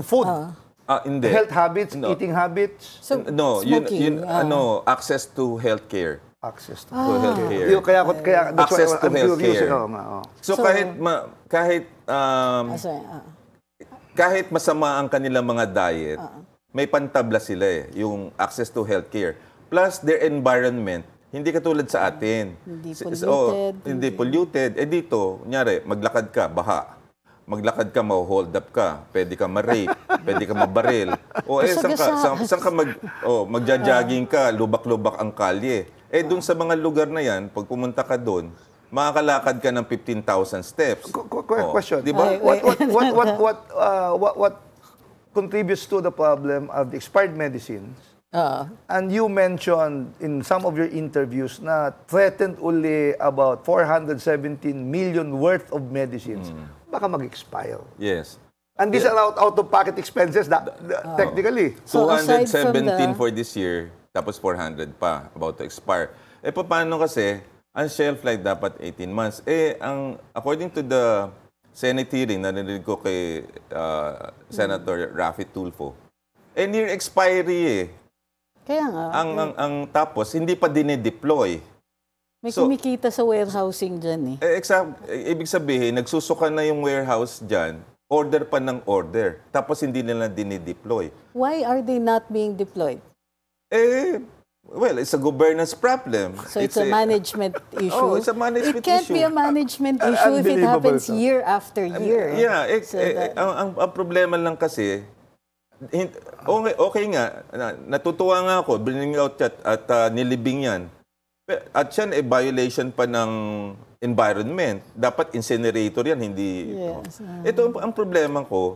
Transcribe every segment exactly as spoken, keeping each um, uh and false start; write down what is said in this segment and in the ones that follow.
food. Ah. Ah, hindi. Health habits, No. eating habits, So, no, yun, smoking. yun, ah. ano, access to healthcare. access to To healthcare. Yung, kaya, ko- kaya, that's why Access to I'm curious. healthcare. Oo nga, oo. So, So- kahit ma, kahit um, Ah, sorry, ah. kahit masama ang kanilang mga diet, may pantabla sila eh, yung access to healthcare. Plus their environment, hindi katulad sa atin. Hindi S- polluted, oh, hindi- hindi polluted. Eh dito, kunyari, maglakad ka, baha. Maglakad ka, ma-hold up ka. Pwede ka ma-rape, pwede ka mabaril. O eh, saan ka, Gasa-gasa. saan, saan ka mag, oh, magja-jogging ka, lubak-lubak ang kalye. Eh dun sa mga lugar na yan, pag pumunta ka dun, makakalakad ka ng fifteen thousand steps. Qu- qu- qu- Oh, question. di ba? Ay, What, what, what, what, what, uh, what, what contributes to the problem of the expired medicines? Ah. And you mentioned in some of your interviews na threatened only about four hundred seventeen million worth of medicines. Baka mag-expire. Yes. And these are out, out-of-pocket expenses, that, technically. So, aside from two seventeen the- for this year, tapos four hundred pa, about to expire. Eh, paano kasi, ang shelf life dapat eighteen months. Eh, ang, according to the Senate hearing, narinig ko kay uh, Senator Raffy Tulfo, eh, near expiry eh. Kaya nga, Ang, ang, ang tapos, hindi pa dinideploy. may so- kumikita sa warehousing dyan eh. Eh, exact, eh, ibig sabihin, nagsusuka na yung warehouse dyan, order pa ng order, tapos hindi nila dinideploy. Why are they not being deployed? Eh, well, it's a governance problem. So it's, a, management issue. Oh, it's a management It can't issue. be a management issue if it Unbelievable happens to. year after year. Yeah, eh, So eh, that- ang, ang, ang problema lang kasi, hin- okay, okay nga, na- natutuwa nga ako, bringing out that at uh, nilibing yan. Pe- At yan, eh, violation pa ng environment. Dapat incinerator yan, hindi... Yes, oh. Ito, ang, ang problema ko,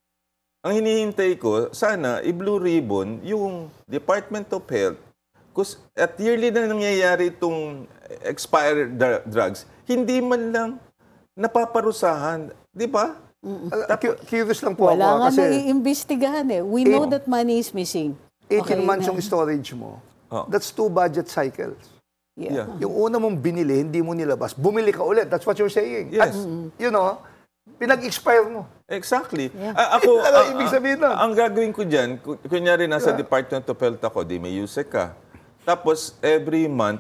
ang hinihintay ko, sana, i-blue ribbon yung Department of Health. Because at yearly na nangyayari itong expired dr- drugs, hindi man lang napaparusahan. Di ba? Uh, cu- curious lang po Wala ako nga kasi naiimbestigahan eh. We know that money is missing. eighteen Okay, months na- yung storage mo. Oh. That's two budget cycles. Yeah. Yeah. Yung una mong binili, hindi mo nilabas. Bumili ka ulit. That's what you're saying. Yes. At, you know, pinag-expire mo. Exactly. Yeah. Ah, ako, Ano ang- ibig sabihin nun? Ang gagawin ko dyan, ku- kunyari nasa Department of Health ako, di may U S E C ka. Tapos, every month,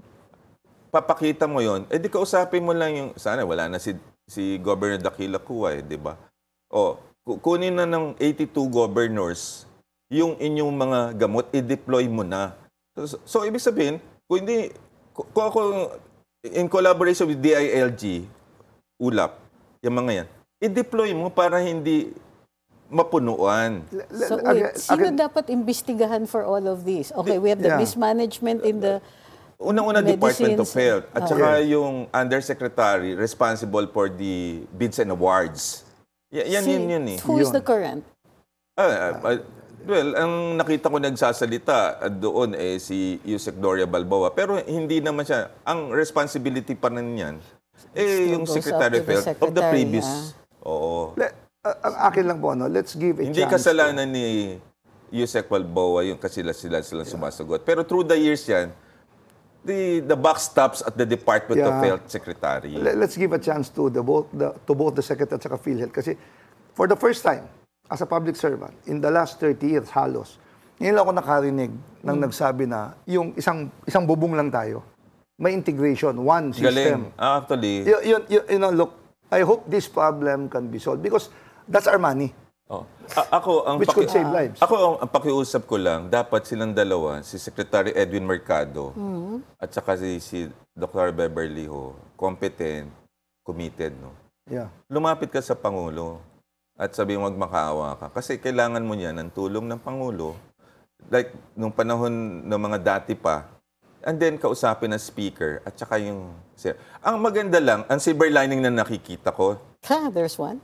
papakita mo yon. Eh, di kausapin mo lang yung, sana wala na si, si Governor Dakila Kuway, di ba? O, ku- kunin na ng eighty-two governors yung inyong mga gamot, i-deploy mo na. So, so ibig sabihin, kung hindi, kung kung ako, in collaboration with D I L G, U L A P, yung mga yan, i-deploy mo para hindi mapunuan. Le- le- So again- wait, sino again- dapat imbestigahan for all of this? Okay, we have the Yeah. mismanagement in the... Unang-una, Department of Medicines. Health. At Oh. saka yung Undersecretary responsible for the bids and awards. Y- yan, Si- yun, yun eh. Who is Yun. the current? Ah, ah, ah, well, ang nakita ko nagsasalita ah, doon eh si Yusek Doria Balboa. Pero hindi naman siya. Ang responsibility pa rin yan, eh Still yung goes up Secretary to of the Health of the Secretary, previous. ah. Oo. Le- uh, ang akin lang po, ano, let's give a Hindi chance. kasalanan ni Yusek Balboa yung kasi sila sila sila sumasagot. Pero through the years yan, the the buck stops at the Department of Yeah. Health Secretary. Le- let's give a chance to the both the, to both the Secretary at saka PhilHealth. Kasi for the first time, as a public servant, in the last thirty years, halos, ngayon lang ako nakarinig ng nagsabi na yung isang isang bubong lang tayo. May integration, one system. Galing. Ah, Actually, You, you, you, you know, look, I hope this problem can be solved because that's our money, oh. A- ako ang which could paki- save lives. Ako ang, ang pakiusap ko lang, dapat silang dalawa, si Secretary Edwin Mercado at saka si, si Doctor Beverly Ho, competent, committed, no. Yeah. Lumapit ka sa Pangulo at sabi mo magmakaawa ka kasi kailangan mo niyan ng tulong ng Pangulo. Like nung panahon ng mga dati pa, and then kausapin ng speaker at saka yung... Ang maganda lang, ang silver lining na nakikita ko, Ha, there's one.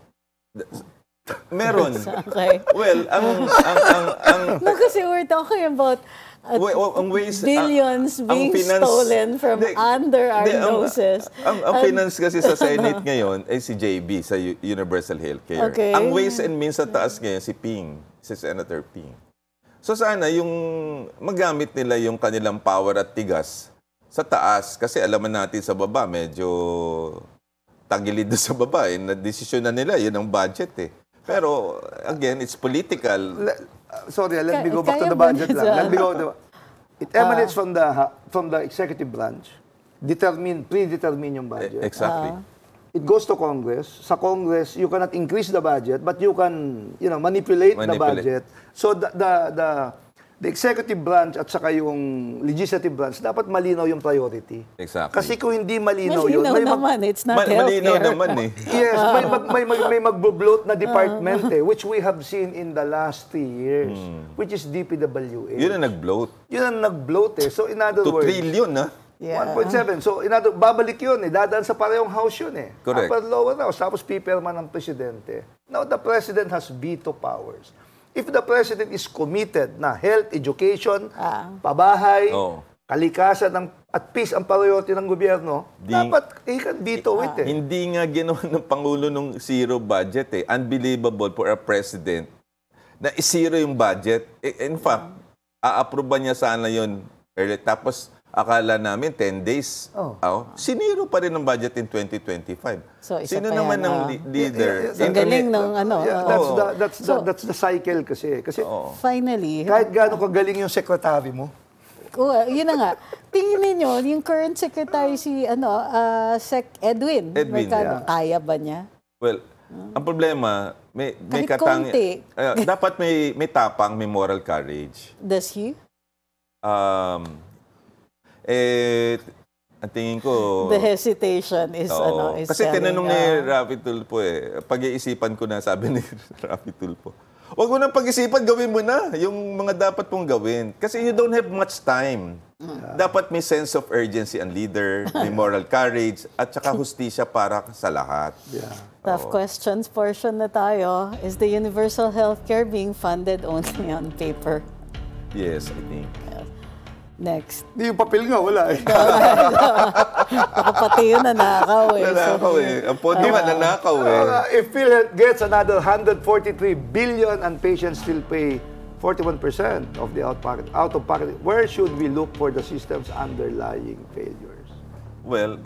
meron. Okay. Well, ang... ang, ang, ang No, kasi we're talking about uh, Wa- wa- ang ways, billions ang- ang being finance- stolen from Hindi, under our hindi, ang- noses. Ang, ang, finance kasi sa Senate ngayon ay si J B sa U- Universal Healthcare. Okay. Ang Ways and Means sa taas ngayon si Ping, si Senator Ping. So sana yung magamit nila yung kanilang power at tigas sa taas kasi alaman natin sa baba medyo tagilid doon sa baba eh. Na desisyon na nila, yun ang budget eh. Pero, again, it's political. Le- uh, sorry, let Ka- me go back to kaya the ba budget niya lang. sa- Let me go to the, it emanates from the ha- from the executive branch. Determine, predetermine yung budget. Exactly. It goes to Congress. Sa Congress, you cannot increase the budget, but you can, you know, manipulate, the Manipulate. budget. So the, the the the executive branch at saka yung legislative branch dapat malinaw yung priority. Exactly. Kasi kung hindi malinaw, yun, Malinaw may mag- naman, it's not Ma- malinaw healthcare. naman eh. yes, may mag, may mag, may mag-bloat na department eh, which we have seen in the last three years, which is D P W H. Hmm. Yun ang nag-bloat. Yun ang nag-bloat eh. So in other two words, trillion, ha? Yeah. one point seven. So, in other, babalik yun eh. Dadaan sa parehong house yun eh. Correct. Upper lower house. Tapos pipirma ng presidente. Now, the president has veto powers. If the president is committed na health, education, Ah. pabahay, Oo. kalikasan ng, at peace ang priority ng gobyerno, Di- dapat he can veto it eh. Hindi nga ginawa ng Pangulo nung zero budget eh. Unbelievable for a president na zero yung budget. Eh, In fact, a-approve niya sana yun early. Tapos, akala namin ten days. Oh. Oh, siniro pa rin ang budget in twenty twenty-five. So, isa Sino pa naman yan, ang ah. li- leader? Yeah, yeah, Ang galing ng ano. Yeah, oo. that's, Oo. the, that's, the, So- that's the cycle kasi. Kasi Finally, kahit gaano kagaling yung secretary mo, oh, yun na nga. Tingin ninyo, yung current secretary si ano, ah, Sec Edwin, Edwin, Mercado, kaya ba niya? Well, ang problema, may, may Kahit katang... konti. Ah, dapat may, may tapang, may moral courage. Does he? Um, eh, ang tingin ko... The hesitation is Oo. ano, is Kasi telling, tinanong ni ah, Rafi Tulfo eh, pag-iisipan ko na, sabi ni Rafi Tulfo, huwag mo nang pag-isipan, gawin mo na yung mga dapat mong gawin. Kasi you don't have much time. Dapat may sense of urgency ang leader, may moral courage, at saka hustisya para sa lahat. yeah. Tough questions portion na tayo. Is the universal healthcare being funded only on paper? Yes, I think. Next. Di yung papel nga, wala eh. Baka pati yun nanakaw eh. So, Nanakaw eh. Ang pondo nga nanakaw eh. Uh, if PhilHealth gets another one hundred forty-three billion and patients still pay forty-one percent of the out-pocket, out-of-pocket, where should we look for the system's underlying failures? Well,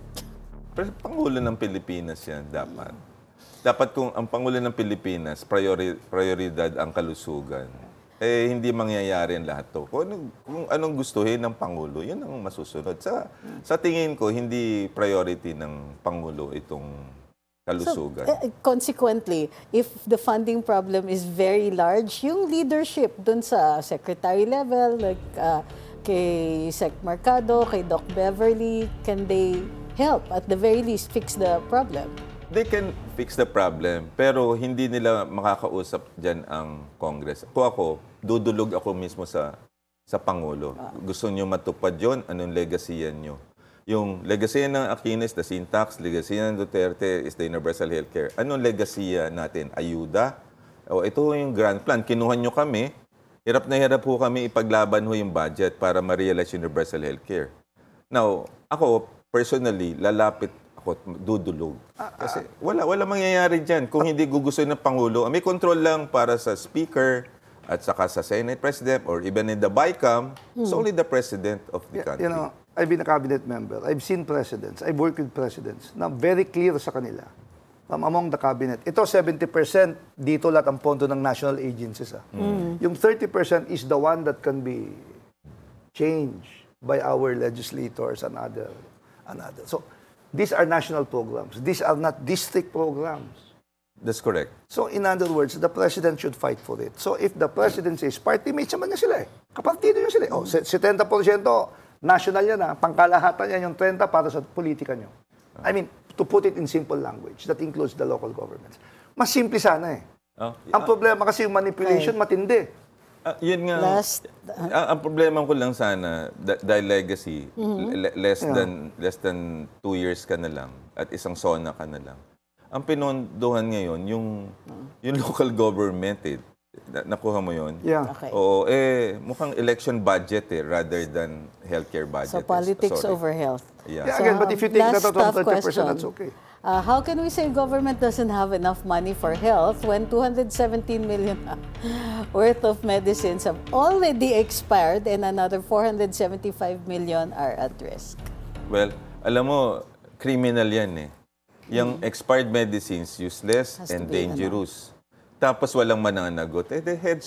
pero Pangulo ng Pilipinas yan dapat. Dapat kung ang Pangulo ng Pilipinas, priori, prioridad ang kalusugan, eh hindi mangyayari ang lahat to. Kung, ano, kung anong gustuhin ng Pangulo, yun ang masusunod. Sa, sa tingin ko, hindi priority ng Pangulo itong kalusugan. eh, consequently, if the funding problem is very large, yung leadership dun sa secretary level, like uh, kay Sec Mercado, kay Doc Beverly, can they help at the very least fix the problem? They can fix the problem, pero hindi nila makakausap dyan ang Congress. Kung ako, dudulog ako mismo sa sa Pangulo. Gusto nyo matupad yon, anong legacy yan nyo? Yung legacy ng Aquino is the sin tax, legacy ng Duterte is the universal healthcare. Anong legacy natin? Ayuda? O ito yung grand plan. Kinuha nyo kami, hirap na hirap po kami ipaglaban ho yung budget para ma-realize universal healthcare. Now, ako, personally, lalapit ako, dudulog. Kasi wala, wala mangyayari dyan kung hindi gugustuhin ng Pangulo. May control lang para sa Speaker at saka sa Senate President or even in the BICAM. It's only the President of the country. You know, I've been a cabinet member. I've seen presidents. I've worked with presidents na very clear sa kanila from among the cabinet. Ito, seventy percent dito lahat ang pondo ng national agencies. Ah. Yung thirty percent is the one that can be changed by our legislators and other. And other. So, these are national programs. These are not district programs. That's correct. So, in other words, the president should fight for it. So, if the president says, party mates naman niya sila eh. Kapartido niya sila eh. Oh, seventy percent national yan ah. Pangkalahatan yan yung thirty para sa politika niyo. I mean, to put it in simple language, that includes the local governments. Mas simple sana eh. Oh, Ang problema kasi yung manipulation matindi. Ah, yun nga. Last, ang, ang problema ko lang sana, da- dahil legacy, le- less than less than two years ka na lang at isang SONA ka na lang. Ang pinondohan ngayon, yung, yung local government, eh. Na- nakuha mo yun? Yeah. okay. Oo, eh, mukhang election budget eh, rather than healthcare budget. So eh. politics Sorry. over health. Yeah. Yeah, So, again, but if you take last that out of tough thirty percent, question. that's okay. Uh, how can we say government doesn't have enough money for health when two hundred seventeen million worth of medicines have already expired and another four hundred seventy-five million are at risk? Well, alam mo, criminal yan eh. Yung expired medicines, useless Has to and be, ano. dangerous. tapos walang mananagot, eh, de heads